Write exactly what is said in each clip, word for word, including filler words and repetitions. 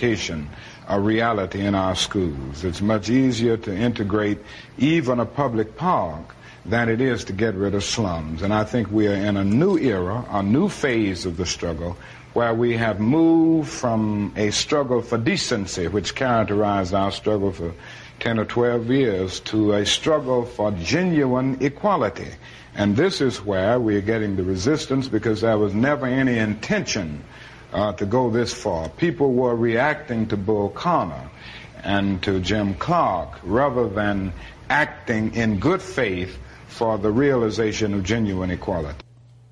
education a reality in our schools. It's much easier to integrate even a public park than it is to get rid of slums. And I think we are in a new era, a new phase of the struggle, where we have moved from a struggle for decency, which characterized our struggle for ten or twelve years, to a struggle for genuine equality. And this is where we are getting the resistance, because there was never any intention uh, to go this far. People were reacting to Bull Connor and to Jim Clark rather than acting in good faith for the realization of genuine equality.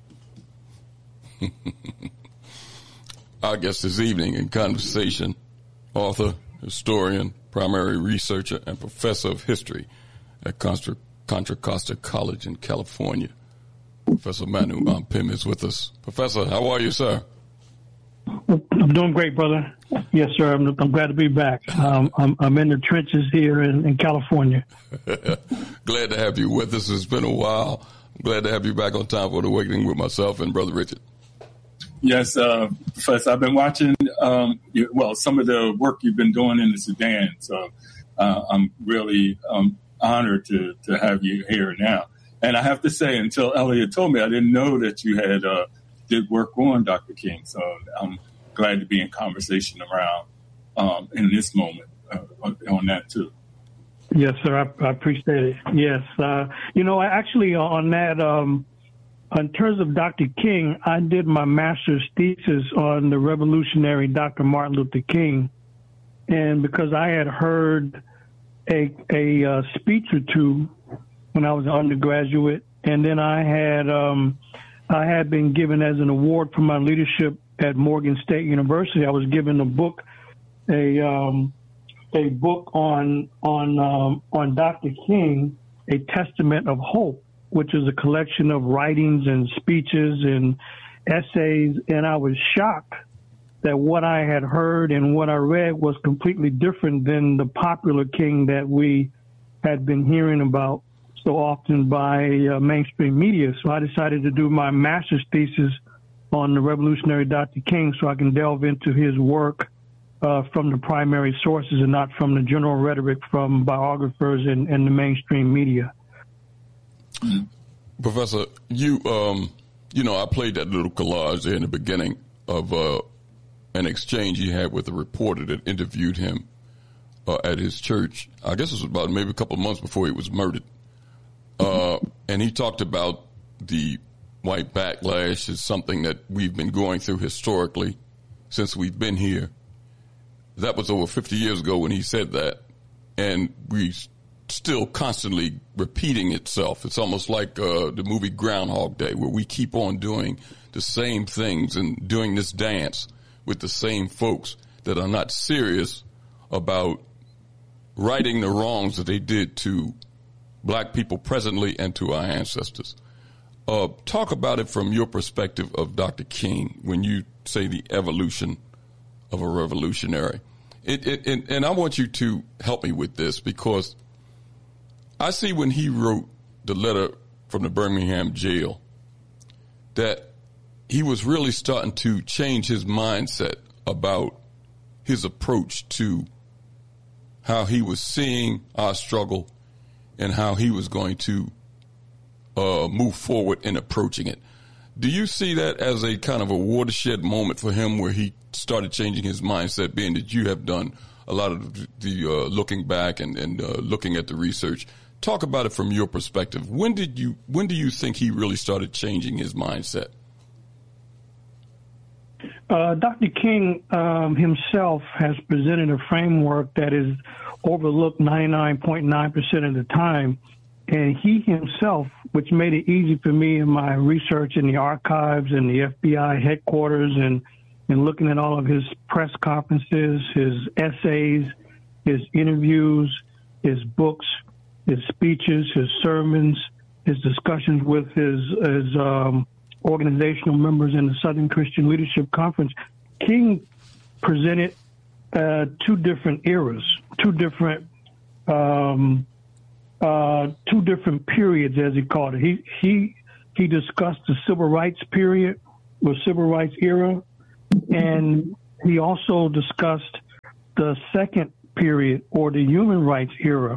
Our guest this evening in conversation, author, historian, primary researcher, and professor of history at Contra, Contra Costa College in California. Professor Manu Ampim is with us. Professor, how are you, sir? I'm doing great, brother. Yes, sir. I'm, I'm glad to be back. Um, I'm, I'm in the trenches here in, in California. Glad to have you with us. It's been a while. I'm glad to have you back on Time for the Awakening with myself and Brother Richard. Yes, uh, Professor, I've been watching, um, you, well, some of the work you've been doing in the Sudan. So uh, I'm really um, honored to, to have you here now. And I have to say, until Elliot told me, I didn't know that you had uh, did work on Doctor King. So I'm glad to be in conversation around um, in this moment uh, on that, too. Yes, sir. I, I appreciate it. Yes. Uh, you know, actually on that, um, in terms of Doctor King, I did my master's thesis on the revolutionary Doctor Martin Luther King. And because I had heard a, a uh, speech or two when I was an undergraduate, and then I had um, I had been given as an award for my leadership at Morgan State University. I was given a book, a um, a book on on um, on Doctor King, A Testament of Hope, which is a collection of writings and speeches and essays. And I was shocked that what I had heard and what I read was completely different than the popular King that we had been hearing about so often by uh, mainstream media. So I decided to do my master's thesis on the revolutionary Doctor King so I can delve into his work uh, from the primary sources and not from the general rhetoric from biographers and, and the mainstream media. Professor, you um, you know, I played that little collage there in the beginning of uh, an exchange he had with a reporter that interviewed him uh, at his church. I guess it was about maybe a couple of months before he was murdered. Uh, and he talked about the white backlash is something that we've been going through historically since we've been here. That was over fifty years ago when he said that. And we still constantly repeating itself. It's almost like uh, the movie Groundhog Day, where we keep on doing the same things and doing this dance with the same folks that are not serious about righting the wrongs that they did to black people presently and to our ancestors. Uh, talk about it from your perspective of Doctor King when you say the evolution of a revolutionary. It, it, it, and I want you to help me with this, because I see when he wrote the letter from the Birmingham jail that he was really starting to change his mindset about his approach to how he was seeing our struggle and how he was going to uh, move forward in approaching it. Do you see that as a kind of a watershed moment for him where he started changing his mindset, being that you have done a lot of the uh, looking back and, and uh, looking at the research? Talk about it from your perspective. When did you, when do you think he really started changing his mindset? Uh, Doctor King um, himself has presented a framework that is overlooked ninety-nine point nine percent of the time. And he himself, which made it easy for me in my research in the archives and the F B I headquarters and, and looking at all of his press conferences, his essays, his interviews, his books, his speeches, his sermons, his discussions with his, his um, organizational members in the Southern Christian Leadership Conference. King presented uh, two different eras, two different um, uh, two different periods, as he called it. He he he discussed the civil rights period, or civil rights era, and he also discussed the second period, or the human rights era.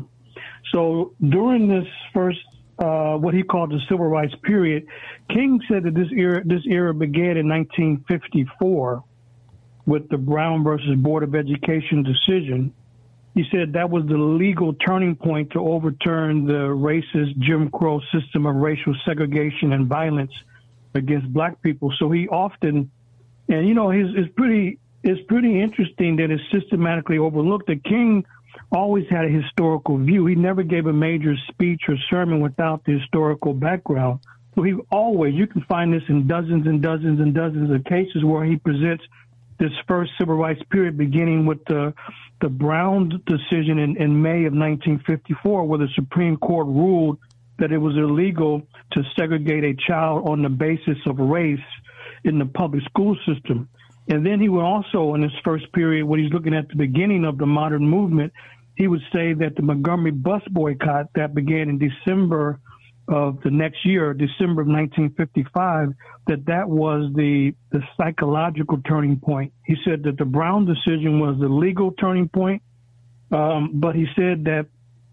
So during this first, uh, what he called the civil rights period, King said that this era, this era began in nineteen fifty-four with the Brown versus Board of Education decision. He said that was the legal turning point to overturn the racist Jim Crow system of racial segregation and violence against black people. So he often, and you know, his is pretty, it's pretty interesting that it's systematically overlooked. The King always had a historical view. He never gave a major speech or sermon without the historical background. So he always, you can find this in dozens and dozens and dozens of cases where he presents this first civil rights period, beginning with the the Brown decision in, in May of nineteen fifty-four, where the Supreme Court ruled that it was illegal to segregate a child on the basis of race in the public school system. And then he would also, in this first period, when he's looking at the beginning of the modern movement, he would say that the Montgomery bus boycott that began in December of the next year, December of nineteen fifty-five, that that was the, the psychological turning point. He said that the Brown decision was the legal turning point, um, but he said that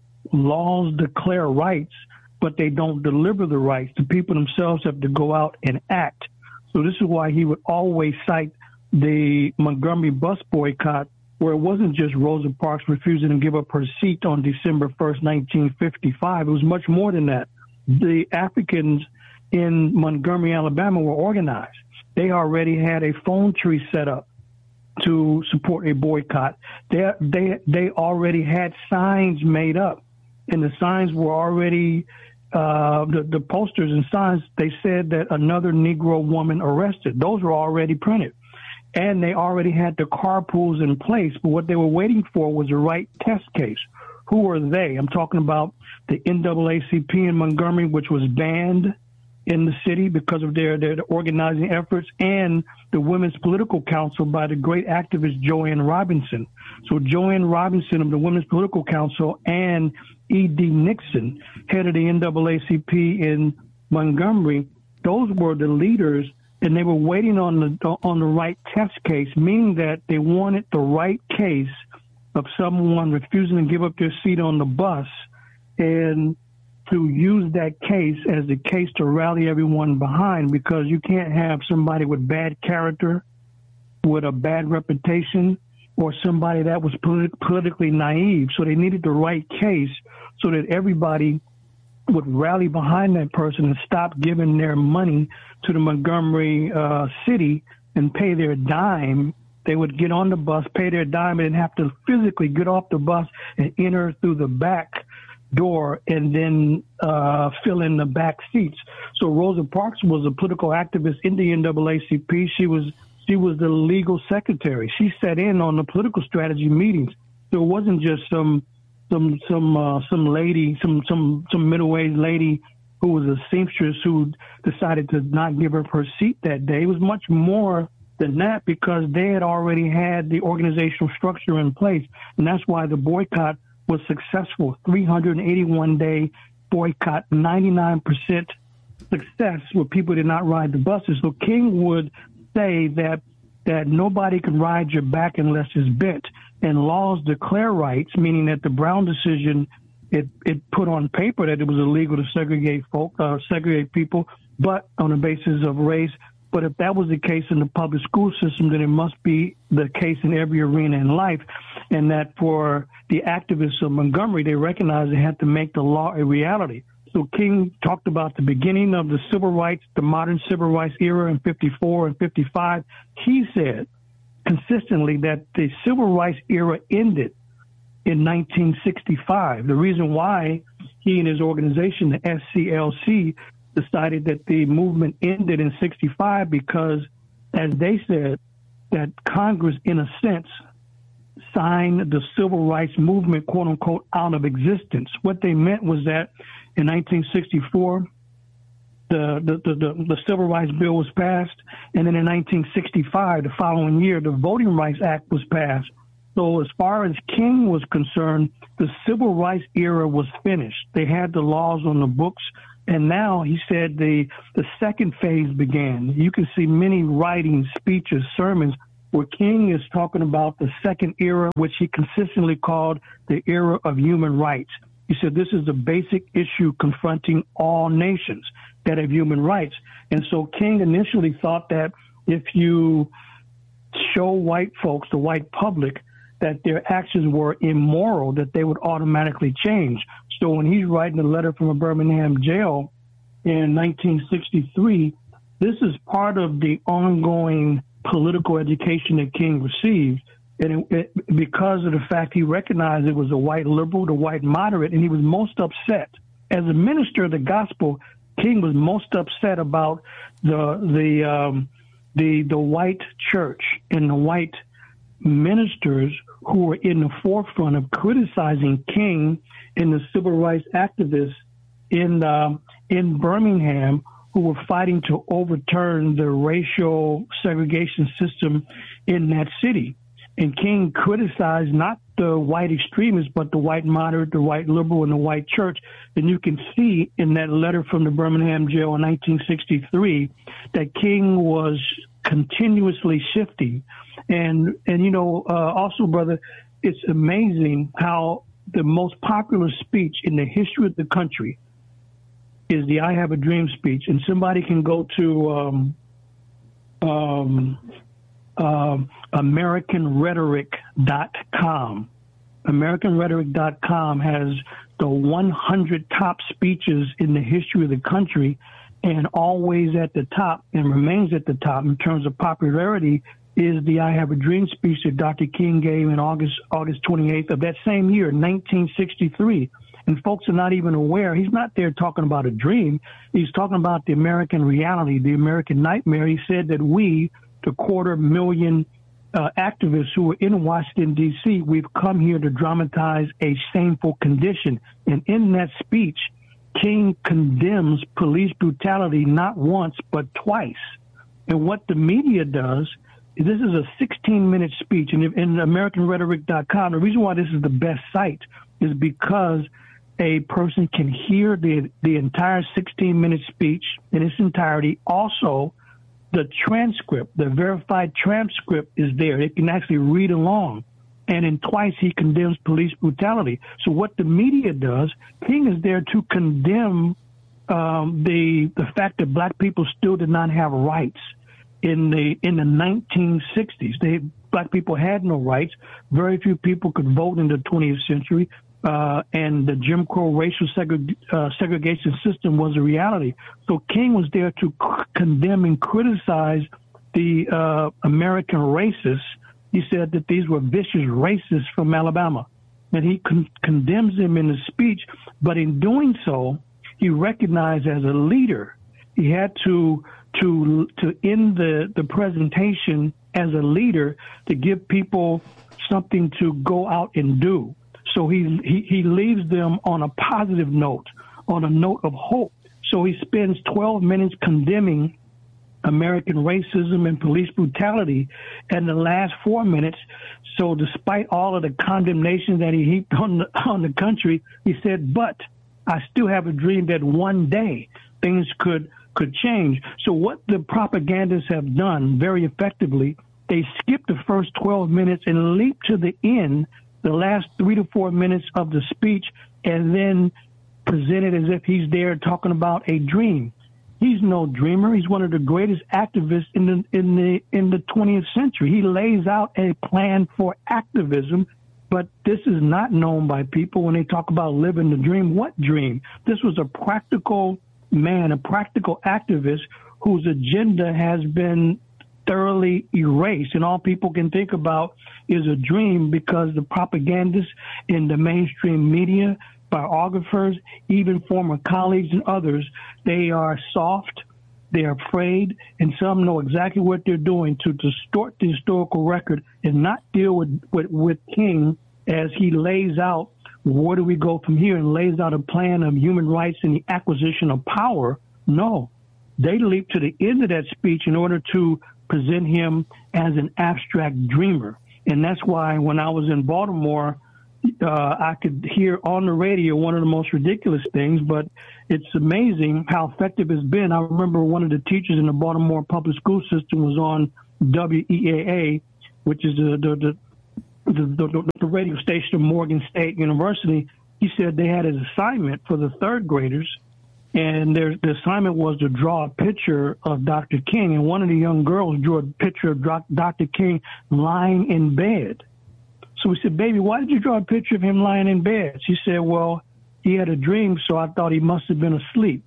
laws declare rights, but they don't deliver the rights. The people themselves have to go out and act. So this is why he would always cite the Montgomery bus boycott, where it wasn't just Rosa Parks refusing to give up her seat on December first, nineteen fifty-five. It was much more than that. The Africans in Montgomery, Alabama were organized. They already had a phone tree set up to support a boycott. They, they, they already had signs made up, and the signs were already, uh, the, the posters and signs, they said that another Negro woman arrested. Those were already printed. And they already had the carpools in place, but what they were waiting for was the right test case. Who are they? I'm talking about the N double A C P in Montgomery, which was banned in the city because of their, their organizing efforts, and the Women's Political Council by the great activist Joanne Robinson. So Joanne Robinson of the Women's Political Council and E D Nixon, head of the N double A C P in Montgomery, those were the leaders, and they were waiting on the on the right test case, meaning that they wanted the right case of someone refusing to give up their seat on the bus, and to use that case as the case to rally everyone behind, because you can't have somebody with bad character, with a bad reputation, or somebody that was polit- politically naive. So they needed the right case so that everybody would rally behind that person and stop giving their money to the Montgomery uh, city and pay their dime. They would get on the bus, pay their dime, and have to physically get off the bus and enter through the back door and then uh, fill in the back seats. So Rosa Parks was a political activist in the N double A C P. She was she was the legal secretary. She sat in on the political strategy meetings. So it wasn't just some some some uh, some lady, some some some middle-aged lady who was a seamstress who decided to not give up her seat that day. It was much more than that, because they had already had the organizational structure in place. And that's why the boycott was successful. three hundred eighty-one day boycott, ninety-nine percent success, where people did not ride the buses. So King would say that that nobody can ride your back unless it's bent. And laws declare rights, meaning that the Brown decision, it, it put on paper that it was illegal to segregate folk, uh, segregate people, but on the basis of race. But if that was the case in the public school system, then it must be the case in every arena in life. And that for the activists of Montgomery, they recognized they had to make the law a reality. So King talked about the beginning of the civil rights, the modern civil rights era in fifty-four and fifty-five. He said consistently that the civil rights era ended in nineteen sixty-five. The reason why he and his organization, the S C L C, decided that the movement ended in sixty-five because, as they said, that Congress, in a sense, signed the civil rights movement, quote unquote, out of existence. What they meant was that in nineteen sixty-four, the, the, the, the, the Civil Rights Bill was passed, and then in nineteen sixty-five, the following year, the Voting Rights Act was passed. So as far as King was concerned, the civil rights era was finished. They had the laws on the books. And now, he said, the the second phase began. You can see many writings, speeches, sermons where King is talking about the second era, which he consistently called the era of human rights. He said this is the basic issue confronting all nations that have human rights. And so King initially thought that if you show white folks, the white public, that their actions were immoral, that they would automatically change. So when he's writing a letter from a Birmingham jail in nineteen sixty-three, this is part of the ongoing political education that King received. And it, it, because of the fact he recognized it was a white liberal, the white moderate, and he was most upset. As a minister of the gospel, King was most upset about the the um, the the white church and the white ministers who were in the forefront of criticizing King and the civil rights activists in um, in Birmingham, who were fighting to overturn the racial segregation system in that city. And King criticized not the white extremists, but the white moderate, the white liberal, and the white church. And you can see in that letter from the Birmingham jail in nineteen sixty-three that King was continuously shifting. And, and you know, uh, also, brother, it's amazing how the most popular speech in the history of the country is the I Have a Dream speech. And somebody can go to um, um, um, American Rhetoric dot com. American Rhetoric dot com has the one hundred top speeches in the history of the country, and always at the top and remains at the top in terms of popularity is the I Have a Dream speech that Doctor King gave in August August twenty-eighth of that same year, nineteen sixty-three. And folks are not even aware. He's not there talking about a dream. He's talking about the American reality, the American nightmare. He said that we, the quarter million uh, activists who are in Washington, D C, we've come here to dramatize a shameful condition. And in that speech, King condemns police brutality not once, but twice. And what the media does, this is a sixteen-minute speech. And in American Rhetoric dot com, the reason why this is the best site is because a person can hear the, the entire sixteen-minute speech in its entirety. Also, the transcript, the verified transcript is there. They can actually read along. And in twice, he condemns police brutality. So what the media does, King is there to condemn um, the the fact that black people still did not have rights in the in the nineteen sixties. They black people had no rights. Very few people could vote in the twentieth century. Uh, and the Jim Crow racial segre- uh, segregation system was a reality. So King was there to c- condemn and criticize the uh, American racists. He said that these were vicious racists from Alabama, and he con- condemns them in the speech. But in doing so, he recognized as a leader, he had to to to end the, the presentation as a leader to give people something to go out and do. So he, he, he leaves them on a positive note, on a note of hope. So he spends twelve minutes condemning American racism and police brutality, and the last four minutes, so despite all of the condemnation that he heaped on the, on the country, he said, but I still have a dream that one day things could, could change. So what the propagandists have done very effectively, they skip the first twelve minutes and leap to the end, the last three to four minutes of the speech, and then present it as if he's there talking about a dream. He's no dreamer. He's one of the greatest activists in the in the in the twentieth century. He lays out a plan for activism, but this is not known by people when they talk about living the dream. What dream? This was a practical man, a practical activist whose agenda has been thoroughly erased, and all people can think about is a dream because the propagandists in the mainstream media, biographers, even former colleagues and others, they are soft, they are afraid, and some know exactly what they're doing to distort the historical record and not deal with, with, with King as he lays out where do we go from here and lays out a plan of human rights and the acquisition of power. No, they leap to the end of that speech in order to present him as an abstract dreamer. And that's why when I was in Baltimore, uh, I could hear on the radio one of the most ridiculous things, but it's amazing how effective it's been. I remember one of the teachers in the Baltimore public school system was on W E A A, which is the the the, the, the, the radio station of Morgan State University, he said they had an assignment for the third graders, and their, the assignment was to draw a picture of Doctor King, and one of the young girls drew a picture of Doctor King lying in bed. So we said, baby, why did you draw a picture of him lying in bed? She said, well, he had a dream, so I thought he must have been asleep.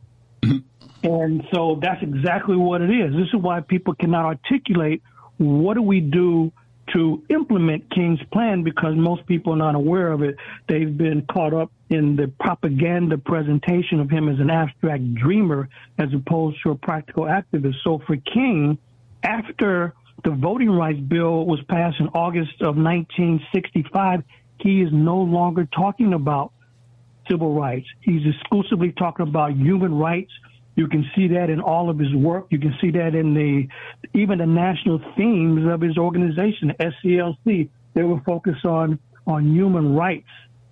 And so that's exactly what it is. This is why people cannot articulate what do we do to implement King's plan, because most people are not aware of it. They've been caught up in the propaganda presentation of him as an abstract dreamer as opposed to a practical activist. So for King, after the voting rights bill was passed in August of nineteen sixty-five, he is no longer talking about civil rights. He's exclusively talking about human rights. You can see that in all of his work. You can see that in the even the national themes of his organization, S C L C. They were focused on on human rights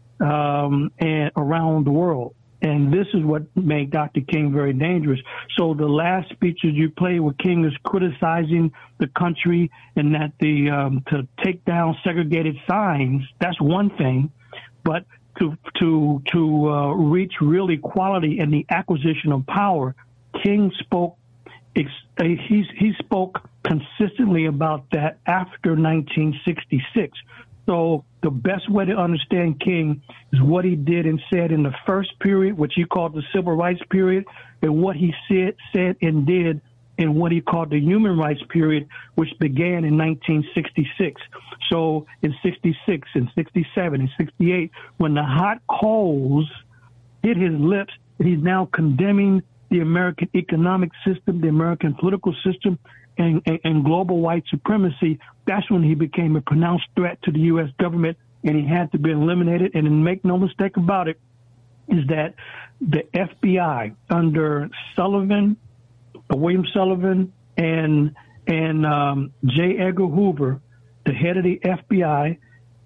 um, and around the world. And this is what made Doctor King very dangerous. So the last speeches you play where King is criticizing the country and that the um, to take down segregated signs, that's one thing. But to to to uh, reach real equality and the acquisition of power, King spoke. Ex- he he spoke consistently about that after nineteen sixty-six. So the best way to understand King is what he did and said in the first period, which he called the civil rights period, and what he said said and did in what he called the human rights period, which began in nineteen sixty-six. So in sixty-six and sixty-seven and sixty-eight, when the hot coals hit his lips, he's now condemning the American economic system, the American political system, and, and, and global white supremacy. That's when he became a pronounced threat to the U S government, and he had to be eliminated. And make no mistake about it, is that the F B I under Sullivan, William Sullivan, and and um, J. Edgar Hoover, the head of the F B I,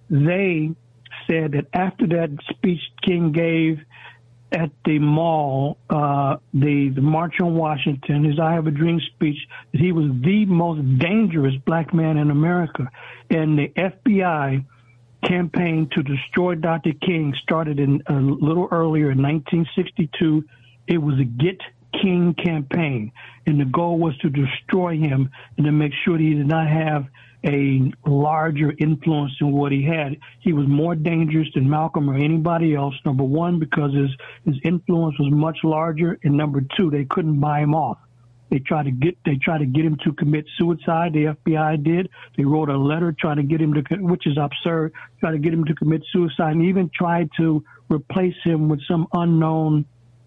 they said that after that speech King gave at the mall, uh, the, the March on Washington, his I Have a Dream speech, that he was the most dangerous black man in America. And the F B I campaign to destroy Doctor King started in a little earlier in nineteen sixty-two. It was a Get King campaign, and the goal was to destroy him and to make sure that he did not have a larger influence than what he had. He was more dangerous than Malcolm or anybody else. Number one, because his his influence was much larger, and number two, they couldn't buy him off. They tried to get they tried to get him to commit suicide. The F B I did. They wrote a letter trying to get him to, which is absurd, trying to get him to commit suicide, and even tried to replace him with some unknown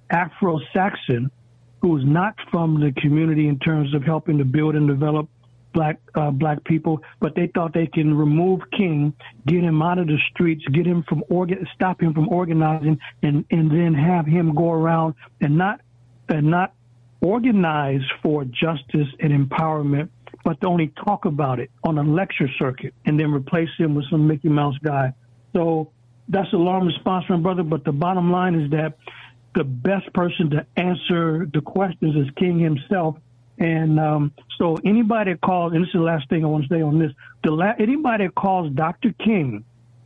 Afro-Saxon who was not from the community in terms of helping to build and develop black uh, black people, but they thought they can remove King, get him out of the streets, get him from organ, stop him from organizing, and and then have him go around and not and not organize for justice and empowerment, but to only talk about it on a lecture circuit, and then replace him with some Mickey Mouse guy. So that's a long response, my brother. But the bottom line is that the best person to answer the questions is King himself. And um, so anybody that calls, and this is the last thing I want to say on this, the la- anybody that calls Doctor King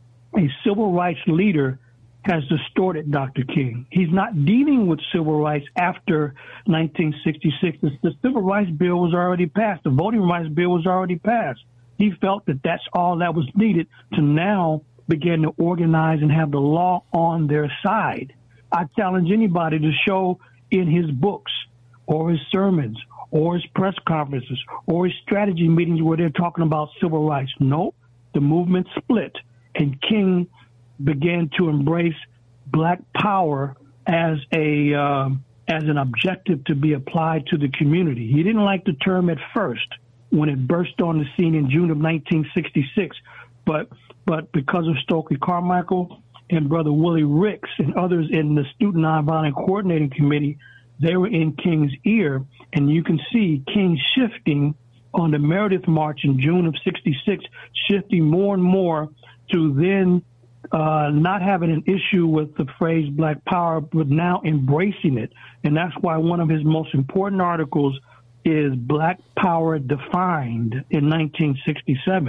a civil rights leader has distorted Doctor King. He's not dealing with civil rights after nineteen sixty-six. The, the Civil Rights Bill was already passed. The Voting Rights Bill was already passed. He felt that that's all that was needed to now begin to organize and have the law on their side. I challenge anybody to show in his books or his sermons or his press conferences or his strategy meetings where they're talking about civil rights. No, the movement split, and King began to embrace black power as a uh, as an objective to be applied to the community. He didn't like the term at first when it burst on the scene in June of nineteen sixty-six, but but because of Stokely Carmichael and Brother Willie Ricks and others in the Student Nonviolent Coordinating Committee, they were in King's ear, and you can see King shifting on the Meredith March in June of sixty-six, shifting more and more to then uh, not having an issue with the phrase Black Power, but now embracing it. And that's why one of his most important articles is Black Power Defined in nineteen sixty-seven.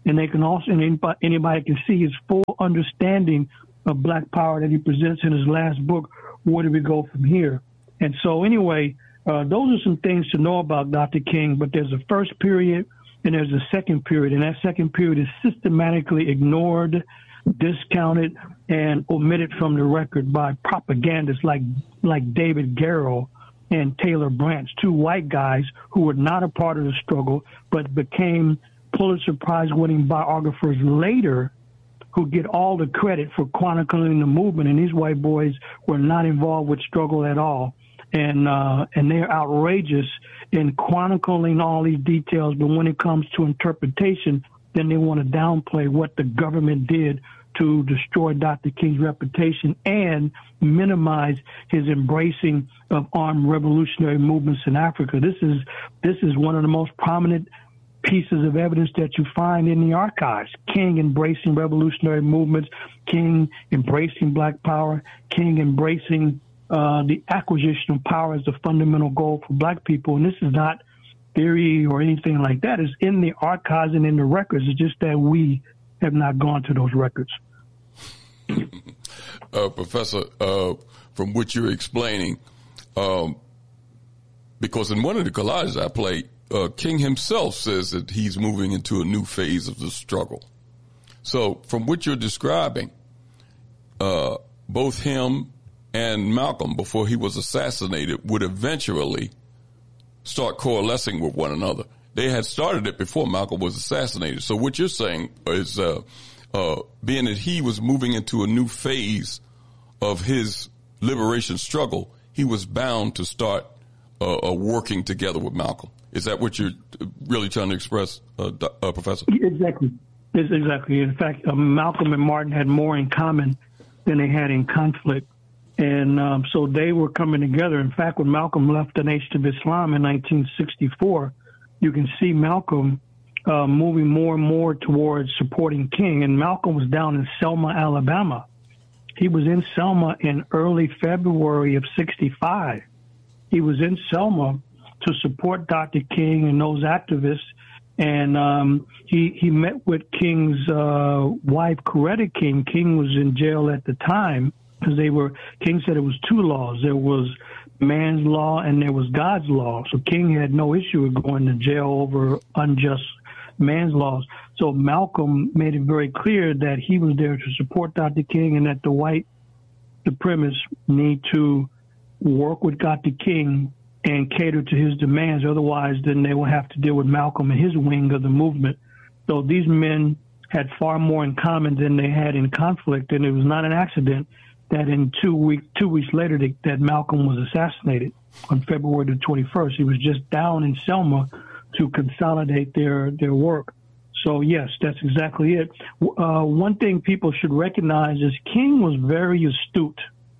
and they can also, and anybody, anybody can see his full understanding of Black Power that he presents in his last book, Where Do We Go From Here? And so anyway, uh, those are some things to know about Doctor King, but there's a first period and there's a second period, and that second period is systematically ignored, discounted, and omitted from the record by propagandists like like David Garrow and Taylor Branch, two white guys who were not a part of the struggle, but became Pulitzer Prize-winning biographers later, who get all the credit for chronicling the movement. And these white boys were not involved with struggle at all. And uh, and they're outrageous in chronicling all these details, but when it comes to interpretation, then they want to downplay what the government did to destroy Doctor King's reputation and minimize his embracing of armed revolutionary movements in Africa. This is this is one of the most prominent pieces of evidence that you find in the archives. King embracing revolutionary movements, King embracing Black Power, King embracing uh, the acquisition of power as the fundamental goal for Black people. And this is not theory or anything like that. It's in the archives and in the records. It's just that we have not gone to those records. uh, Professor, uh, from what you're explaining, um, because in one of the collages I played, uh, King himself says that he's moving into a new phase of the struggle. So from what you're describing, uh, both him and Malcolm, before he was assassinated, would eventually start coalescing with one another. They had started it before Malcolm was assassinated. So what you're saying is, uh, uh, being that he was moving into a new phase of his liberation struggle, he was bound to start uh, uh, working together with Malcolm. Is that what you're really trying to express, uh, uh, Professor? Exactly. It's exactly. In fact, uh, Malcolm and Martin had more in common than they had in conflict. And um, so they were coming together. In fact, when Malcolm left the Nation of Islam in nineteen sixty-four, you can see Malcolm uh, moving more and more towards supporting King. And Malcolm was down in Selma, Alabama. He was in Selma in early February of sixty-five. He was in Selma to support Doctor King and those activists. And um, he he met with King's uh, wife, Coretta King. King was in jail at the time because they were. King said it was two laws. There was man's law and there was God's law. So King had no issue with going to jail over unjust man's laws. So Malcolm made it very clear that he was there to support Doctor King and that the white supremacists need to work with Doctor King and cater to his demands. Otherwise, then they will have to deal with Malcolm and his wing of the movement. So these men had far more in common than they had in conflict, and it was not an accident that in two weeks, two weeks later, they, that Malcolm was assassinated on February the twenty-first. He was just down in Selma to consolidate their, their work. So, yes, that's exactly it. Uh, one thing people should recognize is King was very astute,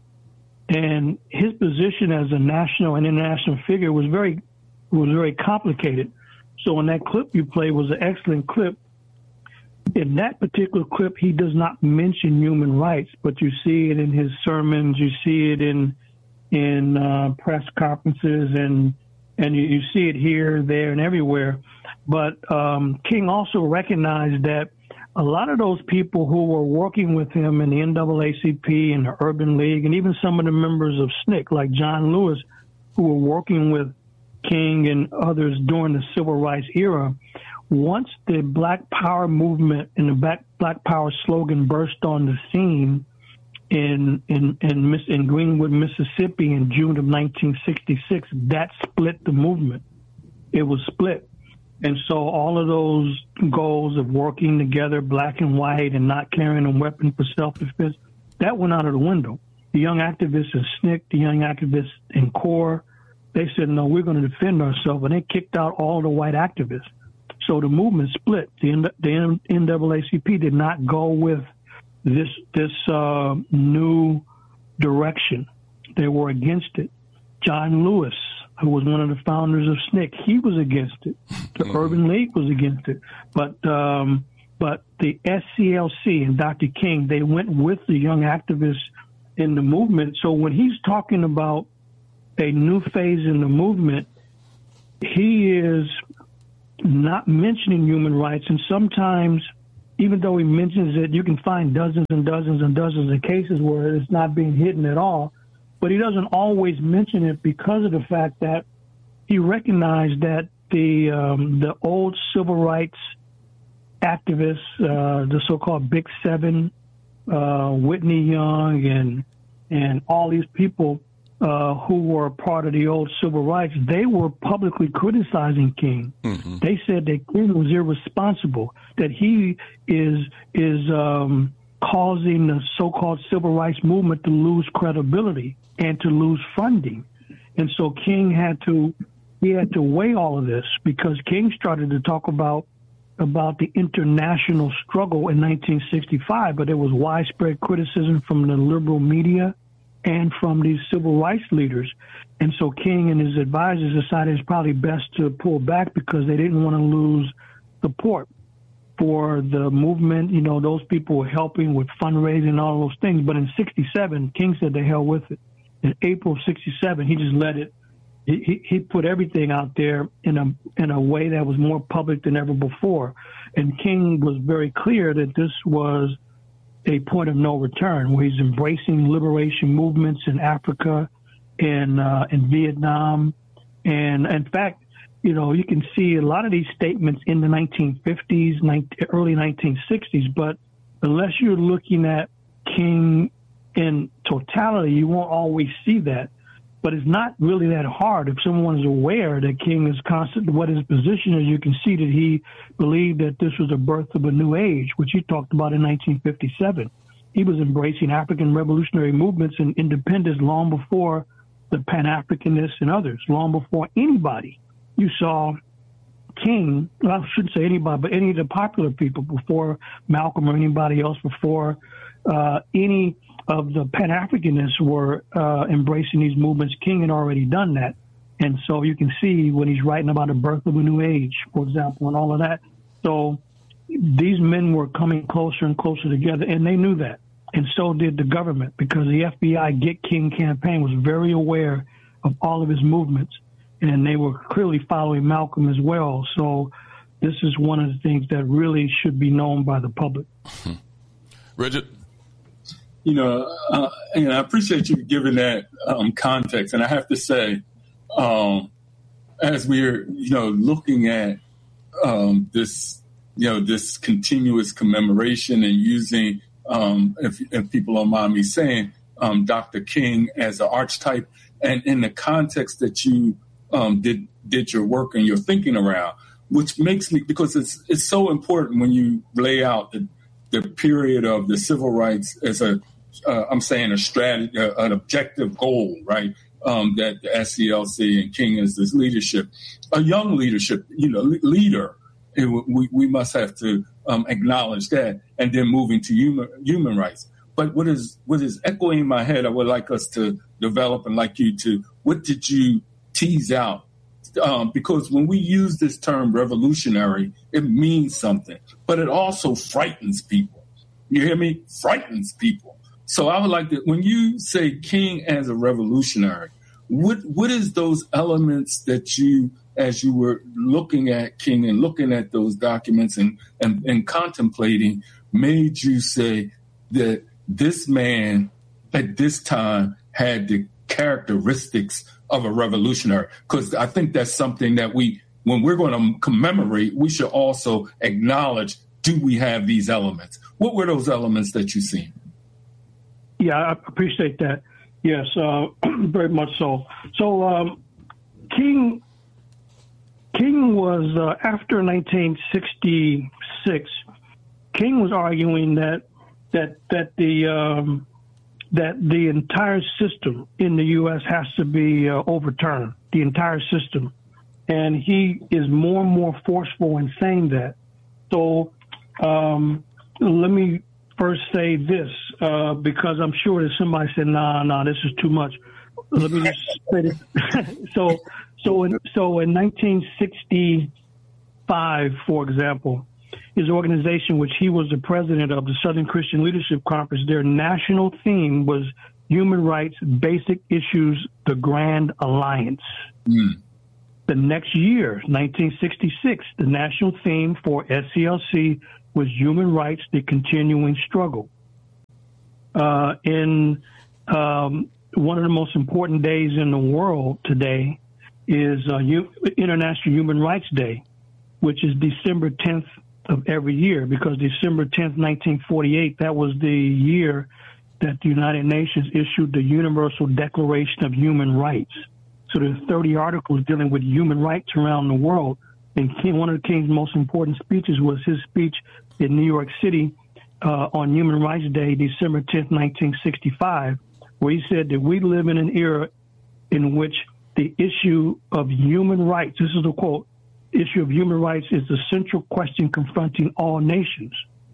and his position as a national and international figure was very was very complicated. So in that clip you played was an excellent clip. In that particular clip, he does not mention human rights, but you see it in his sermons, you see it in in uh, press conferences, and and you, you see it here, there, and everywhere. But um, King also recognized that a lot of those people who were working with him in the N double A C P and the Urban League, and even some of the members of S N C C, like John Lewis, who were working with King and others during the Civil Rights era, once the Black Power movement and the Black, Black Power slogan burst on the scene in in in, Miss, in Greenwood, Mississippi in June of nineteen sixty-six, that split the movement. It was split. And so all of those goals of working together, black and white, and not carrying a weapon for self-defense, that went out of the window. The young activists in S N C C, the young activists in CORE, they said, no, we're going to defend ourselves, and they kicked out all the white activists. So the movement split. The, the N double A C P did not go with this this uh, new direction. They were against it. John Lewis, who was one of the founders of S N C C, he was against it. The mm-hmm. Urban League was against it. But um, but the S C L C and Doctor King, they went with the young activists in the movement. So when he's talking about a new phase in the movement, he is not mentioning human rights. And sometimes even though he mentions it, you can find dozens and dozens and dozens of cases where it's not being hidden at all. But he doesn't always mention it because of the fact that he recognized that the um, the old civil rights activists, uh, the so-called Big Seven, uh, Whitney Young, and and all these people uh, who were part of the old civil rights, they were publicly criticizing King. Mm-hmm. They said that King was irresponsible, that he is is um, causing the so-called civil rights movement to lose credibility and to lose funding. And so King had to he had to weigh all of this, because King started to talk about about the international struggle in nineteen sixty-five, but there was widespread criticism from the liberal media and from these civil rights leaders. And so King and his advisors decided it's probably best to pull back because they didn't want to lose support for the movement. You know, those people were helping with fundraising and all those things. But in sixty-seven, King said the hell with it. In April of sixty-seven, he just let it, he, he put everything out there in a in a way that was more public than ever before. And King was very clear that this was a point of no return, where he's embracing liberation movements in Africa and uh, in Vietnam. And in fact, you know, you can see a lot of these statements in the nineteen fifties, early nineteen sixties, but unless you're looking at King in totality, you won't always see that. But it's not really that hard. If someone is aware that King is constant, what his position is, you can see that he believed that this was a birth of a new age, which he talked about in nineteen fifty-seven. He was embracing African revolutionary movements and independence long before the Pan-Africanists and others, long before anybody. You saw King, well, I shouldn't say anybody, but any of the popular people, before Malcolm or anybody else, before uh, any of the Pan-Africanists were uh, embracing these movements. King had already done that. And so you can see when he's writing about the birth of a new age, for example, and all of that. So these men were coming closer and closer together, and they knew that. And so did the government, because the F B I Get King campaign was very aware of all of his movements, and they were clearly following Malcolm as well. So this is one of the things that really should be known by the public. Reggie? You know, uh, and I appreciate you giving that um, context. And I have to say, um, as we're, you know, looking at um, this, you know, this continuous commemoration and using, um, if, if people don't mind me saying, um, Doctor King as an archetype, and in the context that you um, did did your work and your thinking around, which makes me, because it's it's so important when you lay out the, the period of the civil rights as a Uh, I'm saying a strategy, uh, an objective goal, right? Um, that the S C L C and King is this leadership, a young leadership, you know, le- leader. It, we, we must have to um, acknowledge that, and then moving to human human rights. But what is what is echoing in my head, I would like us to develop, and like you to, what did you tease out? Um, because when we use this term revolutionary, it means something, but it also frightens people. You hear me? Frightens people. So I would like to, when you say King as a revolutionary, what what is those elements that you, as you were looking at King and looking at those documents and, and, and contemplating, made you say that this man at this time had the characteristics of a revolutionary? Because I think that's something that we, when we're going to commemorate, we should also acknowledge, do we have these elements? What were those elements that you seen? Yeah, I appreciate that. Yes, uh, very much so. So um, King King was, uh, after nineteen sixty-six, King was arguing that that that the um, that the entire system in the U S has to be uh, overturned, the entire system. And he is more and more forceful in saying that. So um, let me first say this, uh, because I'm sure that somebody said, nah, nah, this is too much. Let me just say this. so, so in, so in nineteen sixty-five, for example, his organization, which he was the president of, the Southern Christian Leadership Conference, their national theme was Human Rights, Basic Issues, the Grand Alliance. Mm. The next year, nineteen sixty-six, the national theme for S C L C was human rights, the continuing struggle. Uh, in um, one of the most important days in the world today is uh, U- International Human Rights Day, which is December tenth of every year, because December tenth, nineteen forty-eight, that was the year that the United Nations issued the Universal Declaration of Human Rights. So there's thirty articles dealing with human rights around the world. And King, one of the King's most important speeches was his speech in New York City uh, on Human Rights Day, December tenth, nineteen sixty-five, where he said that we live in an era in which the issue of human rights, this is a quote, issue of human rights is the central question confronting all nations.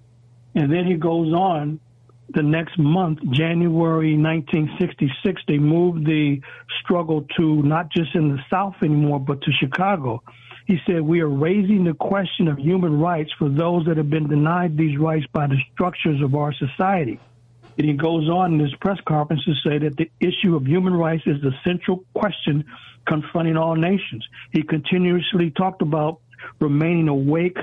And then he goes on, the next month, January nineteen sixty-six, they moved the struggle to not just in the South anymore, but to Chicago. He said, we are raising the question of human rights for those that have been denied these rights by the structures of our society. And he goes on in his press conference to say that the issue of human rights is the central question confronting all nations. He continuously talked about remaining awake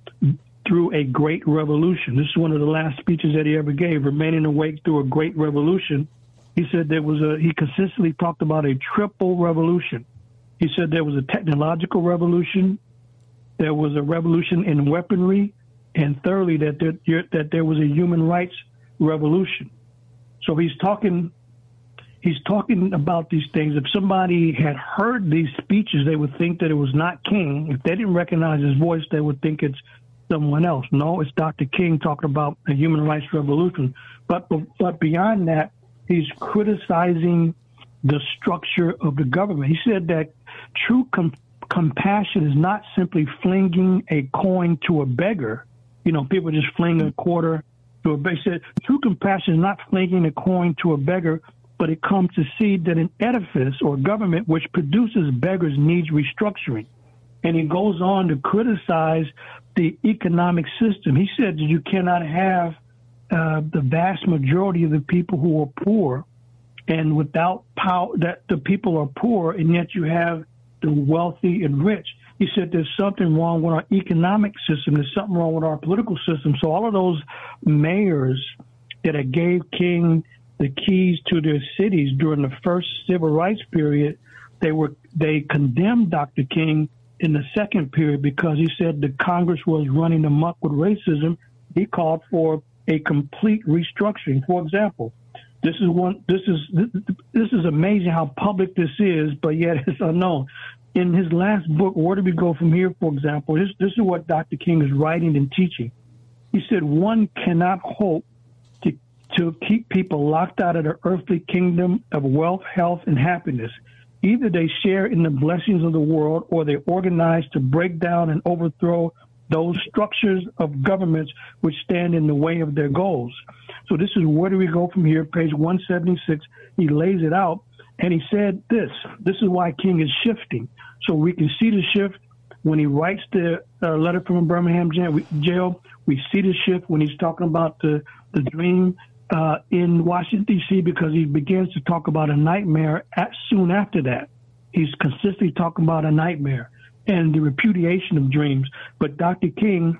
through a great revolution. This is one of the last speeches that he ever gave, remaining awake through a great revolution. He said there was a, he consistently talked about a triple revolution. He said there was a technological revolution, there was a revolution in weaponry, and thirdly, that there, that there was a human rights revolution. So he's talking he's talking about these things. If somebody had heard these speeches, they would think that it was not King. If they didn't recognize his voice, they would think it's someone else. No, it's Doctor King talking about a human rights revolution. But but beyond that, he's criticizing the structure of the government. He said that true com- compassion is not simply flinging a coin to a beggar. You know, people just fling a quarter to a beggar. He said true compassion is not flinging a coin to a beggar, but it comes to see that an edifice or government which produces beggars needs restructuring. And he goes on to criticize the economic system. He said that you cannot have uh, the vast majority of the people who are poor, and without power, that the people are poor, and yet you have the wealthy and rich. He said there's something wrong with our economic system. There's something wrong with our political system. So all of those mayors that gave King the keys to their cities during the first civil rights period, they were they condemned Doctor King in the second period because he said the Congress was running amok with racism. He called for a complete restructuring. For example, this is one. This is this is amazing how public this is, but yet it's unknown. In his last book, Where Do We Go From Here, for example, this this is what Doctor King is writing and teaching. He said, one cannot hope to to keep people locked out of the earthly kingdom of wealth, health, and happiness. Either they share in the blessings of the world, or they organize to break down and overthrow those structures of governments which stand in the way of their goals. So this is Where Do We Go From Here, page one seventy-six. He lays it out, and he said this. This is why King is shifting. So we can see the shift when he writes the uh, letter from Birmingham jail. We see the shift when he's talking about the, the dream uh, in Washington, D C, because he begins to talk about a nightmare at, soon after that. He's consistently talking about a nightmare and the repudiation of dreams. But Doctor King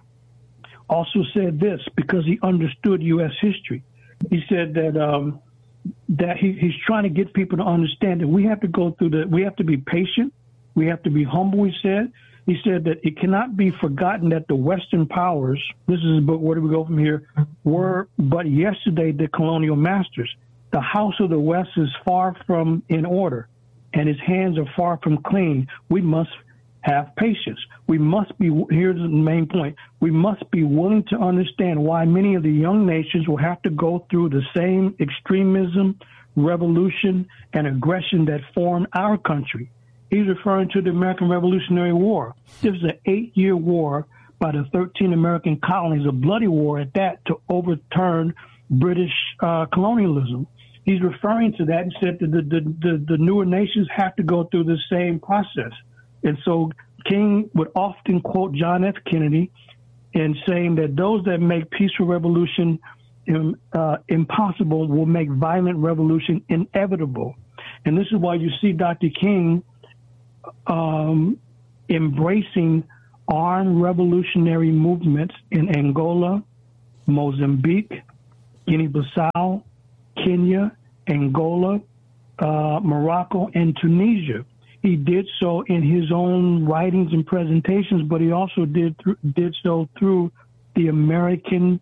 also said this because he understood U S history. He said that um, that he, he's trying to get people to understand that we have to go through the, we have to be patient, we have to be humble, he said. He said that it cannot be forgotten that the Western powers, this is a book, Where Do We Go From Here, were but yesterday the colonial masters. The house of the West is far from in order, and his hands are far from clean. We must have patience. We must be, here's the main point, we must be willing to understand why many of the young nations will have to go through the same extremism, revolution, and aggression that formed our country. He's referring to the American Revolutionary War. This is an eight-year war by the thirteen American colonies, a bloody war at that, to overturn British uh, colonialism. He's referring to that and said that the, the, the, the newer nations have to go through the same process. And so King would often quote John F. Kennedy in saying that those that make peaceful revolution um, uh, impossible will make violent revolution inevitable. And this is why you see Doctor King um, embracing armed revolutionary movements in Angola, Mozambique, Guinea-Bissau, Kenya, Angola, uh, Morocco, and Tunisia. He did so in his own writings and presentations, but he also did th- did so through the American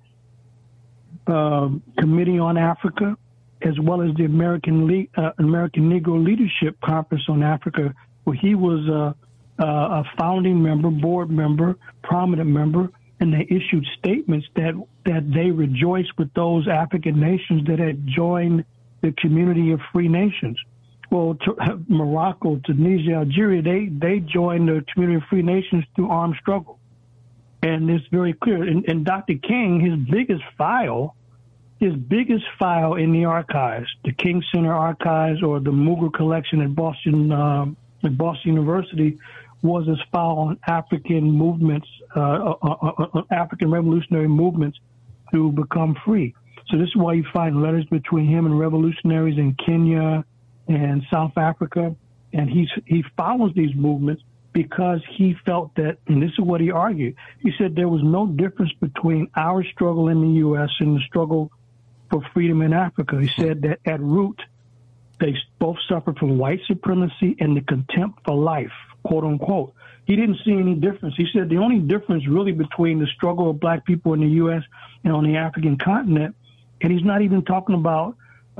uh, Committee on Africa, as well as the American Le- uh, American Negro Leadership Conference on Africa, where he was uh, uh, a founding member, board member, prominent member, and they issued statements that that they rejoiced with those African nations that had joined the community of free nations. Well, to, Morocco, Tunisia, Algeria, they, they joined the community of free nations through armed struggle. And it's very clear. And, and Doctor King, his biggest file, his biggest file in the archives, the King Center archives or the Muger collection at Boston, uh, at Boston University, was his file on African movements, uh, uh, uh, uh, African revolutionary movements to become free. So this is why you find letters between him and revolutionaries in Kenya and South Africa, and he's, he follows these movements because he felt that, and this is what he argued, he said there was no difference between our struggle in the U S and the struggle for freedom in Africa. He said that at root, they both suffered from white supremacy and the contempt for life, quote unquote. He didn't see any difference. He said the only difference really between the struggle of black people in the U S and on the African continent, and he's not even talking about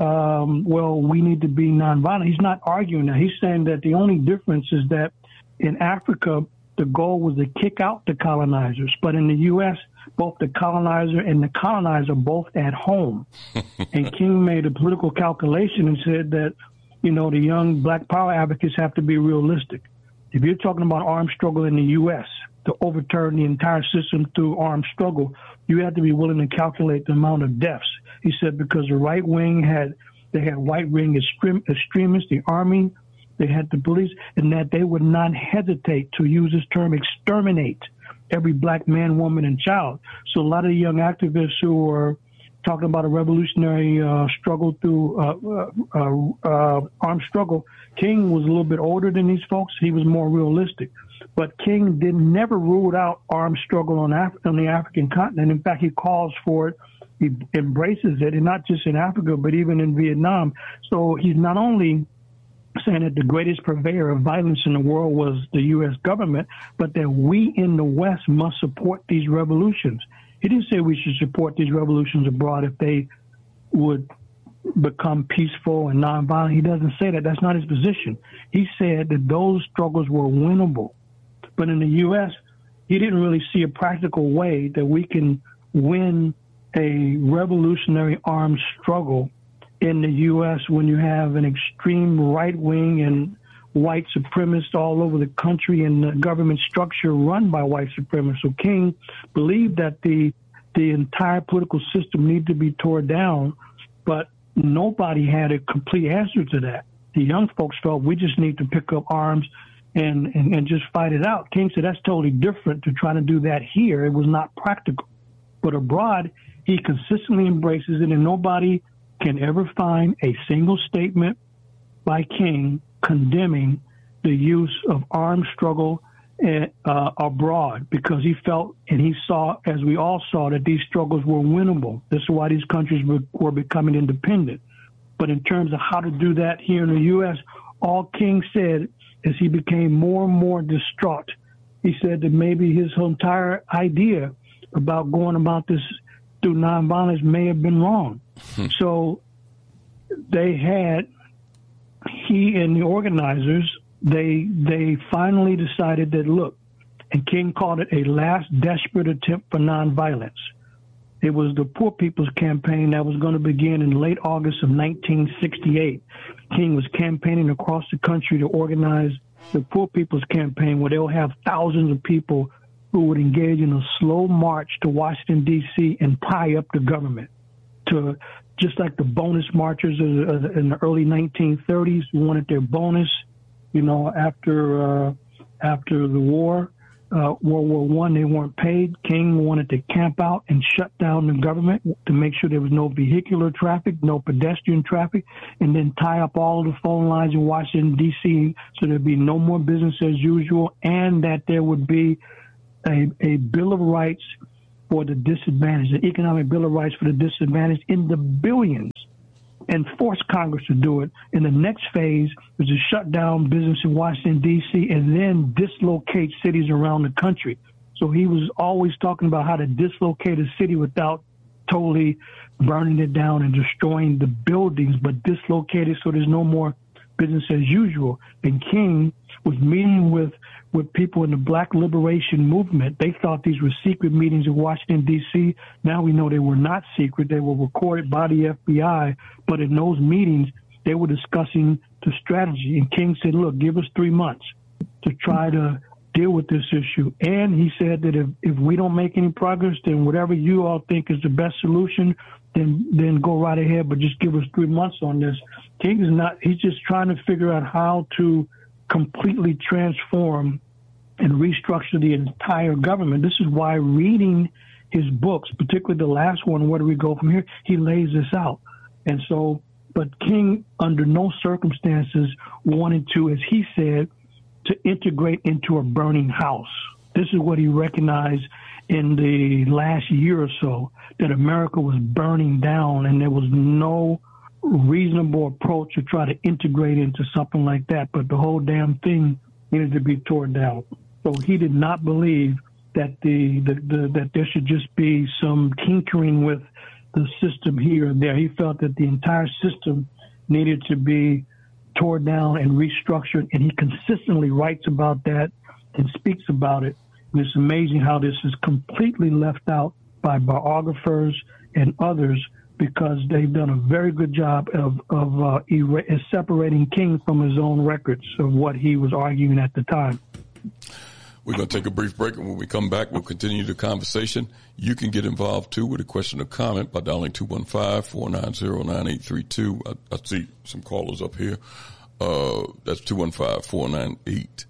Um, well, we need to be nonviolent. He's not arguing that. He's saying that the only difference is that in Africa, the goal was to kick out the colonizers. But in the U S, both the colonizer and the colonizer both at home. And King made a political calculation and said that, you know, the young black power advocates have to be realistic. If you're talking about armed struggle in the U S to overturn the entire system through armed struggle, you have to be willing to calculate the amount of deaths. He said because the right wing had, they had white wing extrem, extremists, the army, they had the police, and that they would not hesitate to use this term, exterminate every black man, woman, and child. So a lot of the young activists who were talking about a revolutionary uh, struggle through uh, uh, uh, armed struggle, King was a little bit older than these folks. He was more realistic. But King did never rule out armed struggle on, Af- on the African continent. In fact, he calls for it. He embraces it, and not just in Africa, but even in Vietnam. So he's not only saying that the greatest purveyor of violence in the world was the U S government, but that we in the West must support these revolutions. He didn't say we should support these revolutions abroad if they would become peaceful and nonviolent. He doesn't say that. That's not his position. He said that those struggles were winnable. But in the U S, he didn't really see a practical way that we can win a revolutionary armed struggle in the U S when you have an extreme right wing and white supremacists all over the country and the government structure run by white supremacists. So King believed that the the entire political system needed to be torn down, but nobody had a complete answer to that. The young folks felt we just need to pick up arms and, and, and just fight it out. King said that's totally different to try to do that here. It was not practical. But abroad, he consistently embraces it, and nobody can ever find a single statement by King condemning the use of armed struggle uh, abroad, because he felt and he saw, as we all saw, that these struggles were winnable. This is why these countries were, were becoming independent. But in terms of how to do that here in the U S, all King said as he became more and more distraught, he said that maybe his entire idea about going about this through nonviolence may have been wrong. Hmm. So they had, he and the organizers, they they finally decided that, look, and King called it a last desperate attempt for nonviolence. It was the Poor People's Campaign that was going to begin in late August of nineteen sixty-eight. King was campaigning across the country to organize the Poor People's Campaign, where they'll have thousands of people who would engage in a slow march to Washington, D C and tie up the government, to just like the bonus marchers in the early nineteen thirties who wanted their bonus, you know, after uh, after the war, uh, World War One, they weren't paid. King wanted to camp out and shut down the government to make sure there was no vehicular traffic, no pedestrian traffic, and then tie up all of the phone lines in Washington, D C so there'd be no more business as usual, and that there would be a, a Bill of Rights for the disadvantaged, an economic Bill of Rights for the disadvantaged in the billions, and forced Congress to do it. And the next phase was to shut down business in Washington, D C, and then dislocate cities around the country. So he was always talking about how to dislocate a city without totally burning it down and destroying the buildings, but dislocate it so there's no more business as usual. And King was meeting with, with people in the Black Liberation Movement. They thought these were secret meetings in Washington, D C. Now we know they were not secret. They were recorded by the F B I. But in those meetings, they were discussing the strategy. And King said, look, give us three months to try to deal with this issue. And he said that if, if we don't make any progress, then whatever you all think is the best solution, then then go right ahead, but just give us three months on this. King is not, he's just trying to figure out how to completely transform and restructure the entire government. This is why reading his books, particularly the last one, Where Do We Go From Here, he lays this out. And so, but King, under no circumstances, wanted to, as he said, to integrate into a burning house. This is what he recognized in the last year or so, that America was burning down and there was no reasonable approach to try to integrate into something like that. But the whole damn thing needed to be torn down. So he did not believe that the, the, the that there should just be some tinkering with the system here and there. He felt that the entire system needed to be torn down and restructured, and he consistently writes about that and speaks about it. And it's amazing how this is completely left out by biographers and others, because they've done a very good job of, of uh, er- separating King from his own records of what he was arguing at the time. We're going to take a brief break, and when we come back, we'll continue the conversation. You can get involved, too, with a question or comment by dialing two one five, four nine zero, nine eight three two. I, I see some callers up here. Uh, that's two one five, four nine eight.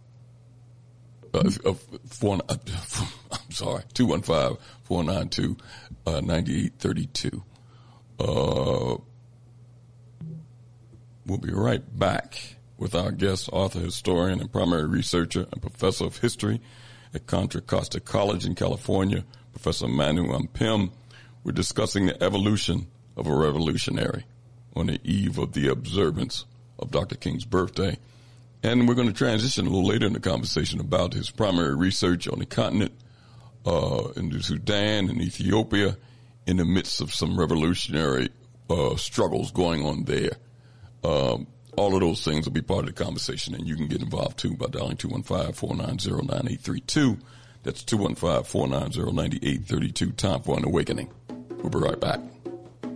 Uh, uh, four, uh, I'm sorry, two one five, four nine two, nine eight three two. Uh, we'll be right back with our guest, author, historian, and primary researcher and professor of history at Contra Costa College in California, Professor Manu Ampim. We're discussing the evolution of a revolutionary on the eve of the observance of Doctor King's birthday. And we're going to transition a little later in the conversation about his primary research on the continent, uh, in Sudan and Ethiopia, in the midst of some revolutionary uh, struggles going on there. Um, all of those things will be part of the conversation, and you can get involved, too, by dialing two one five, four nine zero, nine eight three two. That's two one five, four nine zero, nine eight three two. Time for an awakening. We'll be right back.